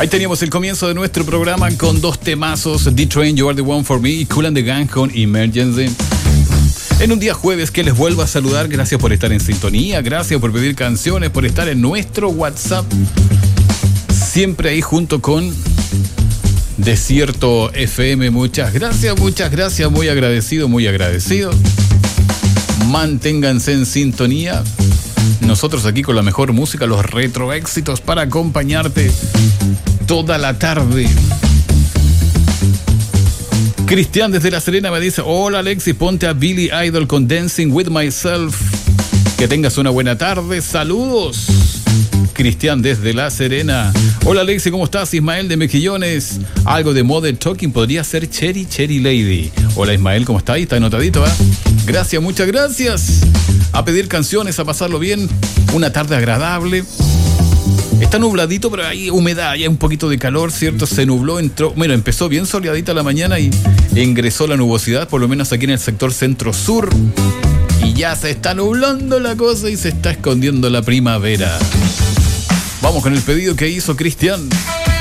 Ahí teníamos el comienzo de nuestro programa con dos temazos, D-Train, You Are The One For Me y Kool and the Gang con Emergency. En un día jueves que les vuelvo a saludar, gracias por estar en sintonía, gracias por pedir canciones, por estar en nuestro WhatsApp, siempre ahí junto con Desierto FM. Muchas gracias, muy agradecido, muy agradecido. Manténganse en sintonía. Nosotros aquí con la mejor música, los retro éxitos para acompañarte toda la tarde. Cristian desde La Serena me dice: hola Alexis, ponte a Billy Idol con Dancing With Myself. Que tengas una buena tarde, saludos. Cristian desde La Serena. Hola Alexis, ¿cómo estás? Ismael de Mejillones. Algo de Modern Talking podría ser Cherry Cherry Lady. Hola Ismael, ¿cómo está ahí? Está anotadito, ¿eh? Gracias, muchas gracias. A pedir canciones, a pasarlo bien. Una tarde agradable. Está nubladito, pero hay humedad, hay un poquito de calor, ¿cierto? Se nubló, empezó bien soleadita la mañana y ingresó la nubosidad, por lo menos aquí en el sector centro-sur. Y ya se está nublando la cosa y se está escondiendo la primavera. Vamos con el pedido que hizo Cristian.